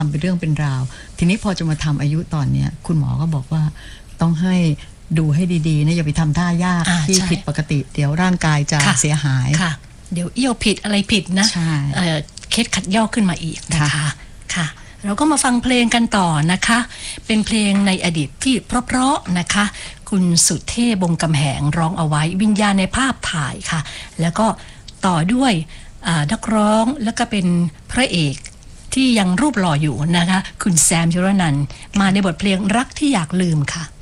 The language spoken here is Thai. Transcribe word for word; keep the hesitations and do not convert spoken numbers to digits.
ทำเป็นเรื่องเป็นราวทีนี้พอจะมาทำอายุตอนเนี้ยคุณหมอก็บอกว่าต้องให้ดูให้ดีๆนะอย่าไปทำท่ายากที่ผิดปกติเดี๋ยวร่างกายจะเสียหายค่ะเดี๋ยวเอี้ยวผิดอะไรผิดนะเคสขัดย่อขึ้นมาอีกนะคะค่ะเราก็มาฟังเพลงกันต่อนะคะเป็นเพลงในอดีตที่เพราะๆนะคะคุณสุเทพวงศ์กำแหงร้องเอาไว้วิญญาณในภาพถ่ายค่ะแล้วก็ต่อด้วยนักร้องแล้วก็เป็นพระเอกที่ยังรูปหล่ออยู่นะคะคุณแซมยุรนันท์มาในบทเพลงรักที่อยากลืมค่ะ